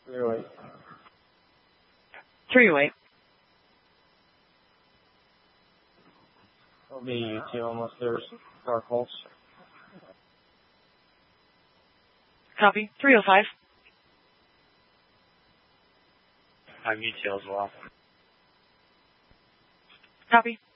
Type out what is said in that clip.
308. 308. I'll be UT unless there's dark holes. Copy. 305. I'm UT as well. Copy.